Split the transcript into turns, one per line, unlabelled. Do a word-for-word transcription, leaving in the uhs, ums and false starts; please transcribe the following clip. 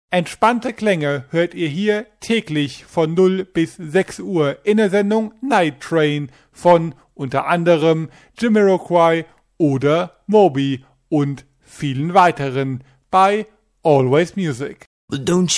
Entspannte Klänge hört ihr hier täglich von null bis sechs Uhr in der Sendung Night Train von unter anderem Jamiroquai oder Moby und vielen weiteren bei Always Music.
But don't